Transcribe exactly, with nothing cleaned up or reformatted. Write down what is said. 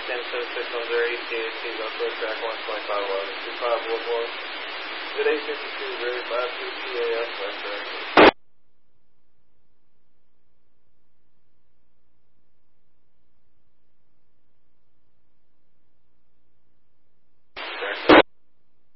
ten seven six one zero eight T A C, Northwest track one twenty-five eleven, two five one one. Good eight fifty-two, zero five two T A S, that's correct.